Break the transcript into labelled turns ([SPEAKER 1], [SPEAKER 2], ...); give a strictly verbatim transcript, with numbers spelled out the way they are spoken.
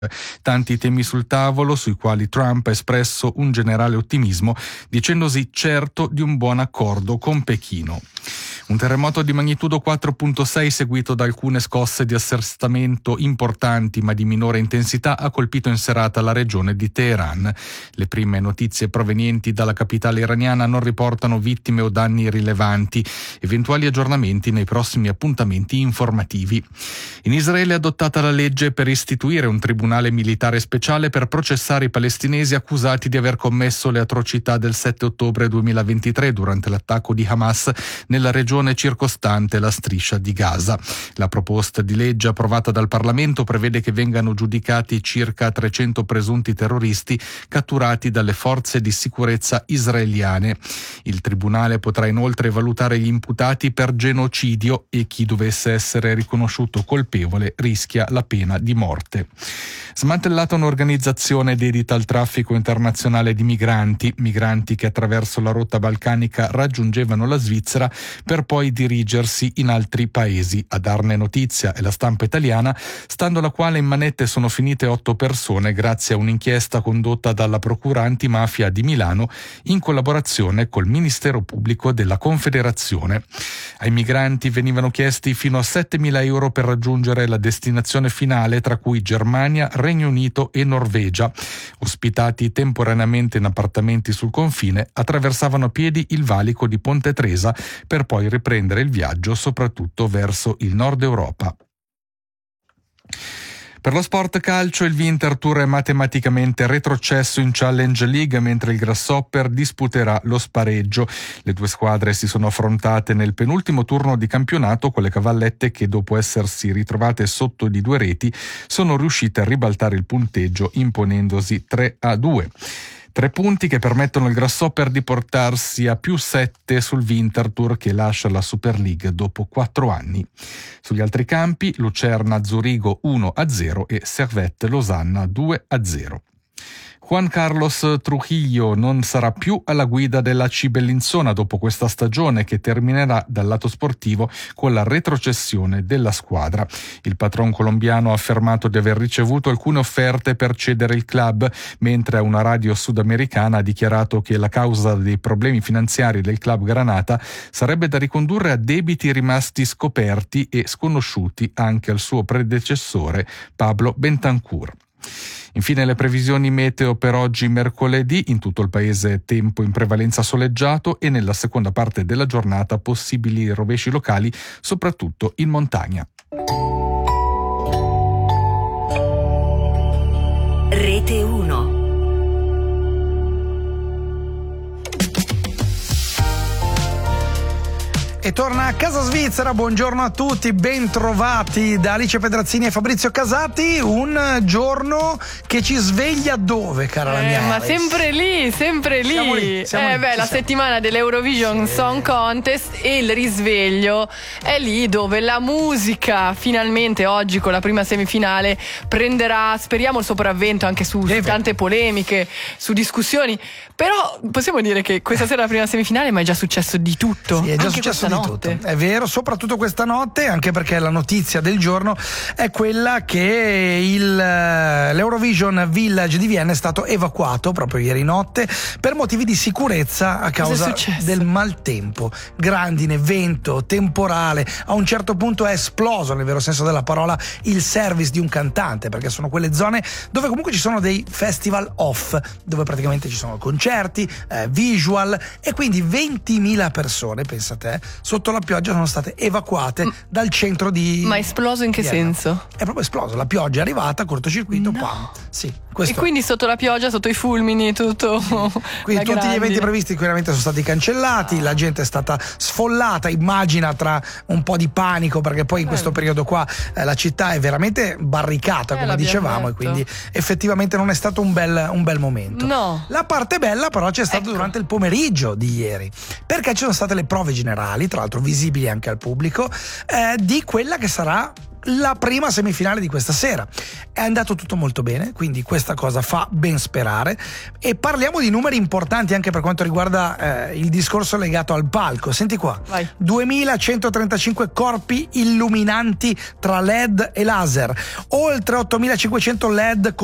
[SPEAKER 1] Tanti temi sul tavolo sui quali Trump ha espresso un generale ottimismo, dicendosi certo di un buon accordo con Pechino. Un terremoto di magnitudo quattro virgola sei seguito da alcune scosse di assestamento importanti ma di minore intensità ha colpito in serata la regione di Teheran. Le prime notizie provenienti dalla capitale iraniana non riportano vittime o danni rilevanti. Eventuali aggiornamenti nei prossimi appuntamenti informativi. In Israele è adottata la legge per istituire un tribunale militare speciale per processare i palestinesi accusati di aver commesso le atrocità del sette ottobre duemilaventitré durante l'attacco di Hamas nella regione circostante la striscia di Gaza. La proposta di legge approvata dal Parlamento prevede che vengano giudicati circa trecento presunti terroristi catturati dalle forze di sicurezza israeliane. Il tribunale potrà inoltre valutare gli imputati per genocidio e chi dovesse essere riconosciuto colpevole rischia la pena di morte. Smantellata un'organizzazione dedita al traffico internazionale di migranti, migranti che attraverso la rotta balcanica raggiungevano la Svizzera per poi dirigersi in altri paesi. A darne notizia è la Stampa italiana, stando alla quale in manette sono finite otto persone grazie a un'inchiesta condotta dalla Procura Antimafia di Milano in collaborazione col Ministero Pubblico della Confederazione. Ai migranti venivano chiesti fino a settemila euro per raggiungere la destinazione finale, tra cui Germania, Regno Unito e Norvegia. Ospitati temporaneamente in appartamenti sul confine, attraversavano a piedi il valico di Ponte Tresa per poi riprendere il viaggio soprattutto verso il nord Europa. Per lo sport calcio il Winterthur è matematicamente retrocesso in Challenge League mentre il Grasshopper disputerà lo spareggio. Le due squadre si sono affrontate nel penultimo turno di campionato con le cavallette che dopo essersi ritrovate sotto di due reti sono riuscite a ribaltare il punteggio imponendosi tre a due. Tre punti che permettono al Grasshopper di portarsi a più sette sul Winterthur che lascia la Super League dopo quattro anni. Sugli altri campi Lucerna Zurigo uno a zero e Servette Losanna due a zero. Juan Carlos Trujillo non sarà più alla guida della C Bellinzona dopo questa stagione che terminerà dal lato sportivo con la retrocessione della squadra. Il patron colombiano ha affermato di aver ricevuto alcune offerte per cedere il club, mentre a una radio sudamericana ha dichiarato che la causa dei problemi finanziari del club Granata sarebbe da ricondurre a debiti rimasti scoperti e sconosciuti anche al suo predecessore Pablo Bentancur. Infine le previsioni meteo per oggi mercoledì: in tutto il paese tempo in prevalenza soleggiato e nella seconda parte della giornata possibili rovesci locali, soprattutto in montagna.
[SPEAKER 2] Rete uno.
[SPEAKER 3] E torna a Casa Svizzera, buongiorno a tutti, ben trovati da Alice Pedrazzini e Fabrizio Casati. Un giorno che ci sveglia dove, cara la
[SPEAKER 4] eh,
[SPEAKER 3] mia
[SPEAKER 4] ma
[SPEAKER 3] Alice?
[SPEAKER 4] sempre lì, sempre lì.
[SPEAKER 3] Siamo lì, siamo
[SPEAKER 4] eh
[SPEAKER 3] lì,
[SPEAKER 4] beh, la
[SPEAKER 3] siamo.
[SPEAKER 4] settimana dell'Eurovision
[SPEAKER 3] Sì.
[SPEAKER 4] Song Contest e il risveglio è lì dove la musica finalmente oggi con la prima semifinale prenderà, speriamo, il sopravvento anche su
[SPEAKER 3] Deve.
[SPEAKER 4] tante polemiche, su discussioni. Però possiamo dire che questa sera è la prima semifinale, ma è già successo di tutto.
[SPEAKER 3] Sì, è già
[SPEAKER 4] anche
[SPEAKER 3] successo
[SPEAKER 4] questa
[SPEAKER 3] di
[SPEAKER 4] notte.
[SPEAKER 3] tutto, è vero, soprattutto questa notte, anche perché la notizia del giorno è quella che il, l'Eurovision Village di Vienna è stato evacuato proprio ieri notte per motivi di sicurezza a causa del maltempo, grandine, vento, temporale. A un certo punto è esploso, nel vero senso della parola, il service di un cantante, perché sono quelle zone dove comunque ci sono dei festival off, dove praticamente ci sono concerti, eh, visual, e quindi ventimila persone, pensa te, sotto la pioggia sono state evacuate mm. dal centro di...
[SPEAKER 4] Ma esploso in che
[SPEAKER 3] Vienna.
[SPEAKER 4] senso?
[SPEAKER 3] È proprio esploso, la pioggia è arrivata, cortocircuito,
[SPEAKER 4] no.
[SPEAKER 3] pam. Sì,
[SPEAKER 4] E
[SPEAKER 3] questo
[SPEAKER 4] quindi sotto la pioggia, sotto i fulmini, tutto.
[SPEAKER 3] Quindi tutti
[SPEAKER 4] grandine.
[SPEAKER 3] gli eventi previsti chiaramente sono stati cancellati, la gente è stata sfollata, immagina, tra un po' di panico, perché poi in questo
[SPEAKER 4] Eh.
[SPEAKER 3] periodo qua eh, la città è veramente barricata,
[SPEAKER 4] Eh,
[SPEAKER 3] come
[SPEAKER 4] l'abbiamo
[SPEAKER 3] dicevamo,
[SPEAKER 4] detto.
[SPEAKER 3] e quindi effettivamente non è stato un bel, un bel momento.
[SPEAKER 4] No.
[SPEAKER 3] La parte bella però c'è stata
[SPEAKER 4] Ecco.
[SPEAKER 3] durante il pomeriggio di ieri, perché ci sono state le prove generali, tra l'altro visibili anche al pubblico, eh, di quella che sarà la prima semifinale di questa sera. È andato tutto molto bene, quindi questa questa cosa fa ben sperare. E parliamo di numeri importanti anche per quanto riguarda eh, il discorso legato al palco. Senti qua,
[SPEAKER 4] Vai.
[SPEAKER 3] duemilacentotrentacinque corpi illuminanti tra L E D e laser, oltre ottomilacinquecento L E D